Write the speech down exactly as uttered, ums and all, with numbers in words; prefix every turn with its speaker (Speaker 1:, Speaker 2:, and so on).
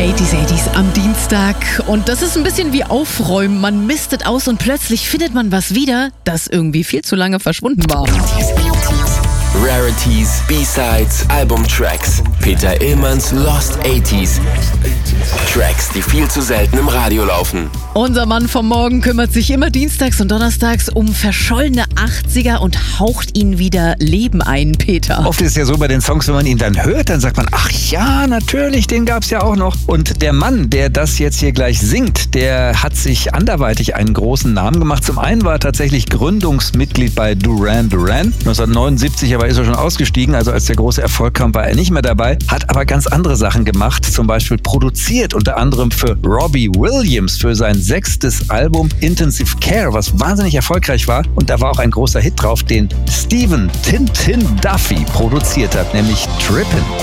Speaker 1: achtziger, achtziger am Dienstag. Und das ist ein bisschen wie Aufräumen. Man mistet aus und plötzlich findet man was wieder, das irgendwie viel zu lange verschwunden war.
Speaker 2: Rarities, B-Sides, Albumtracks. Peter Illmanns Lost achtziger. Tracks, die viel zu selten im Radio laufen.
Speaker 1: Unser Mann vom Morgen kümmert sich immer dienstags und donnerstags um verschollene achtziger und haucht ihnen wieder Leben ein, Peter.
Speaker 3: Oft ist es ja so bei den Songs, wenn man ihn dann hört, dann sagt man, ach ja, natürlich, den gab's ja auch noch. Und der Mann, der das jetzt hier gleich singt, der hat sich anderweitig einen großen Namen gemacht. Zum einen war er tatsächlich Gründungsmitglied bei Duran Duran. neunzehnhundertneunundsiebzig aber ist er schon ausgestiegen, also als der große Erfolg kam, war er nicht mehr dabei. Hat aber ganz andere Sachen gemacht, zum Beispiel produziert, unter anderem für Robbie Williams, für sein sechstes Album Intensive Care, was wahnsinnig erfolgreich war. Und da war auch ein großer Hit drauf, den Stephen Tintin Duffy produziert hat, nämlich Trippin'.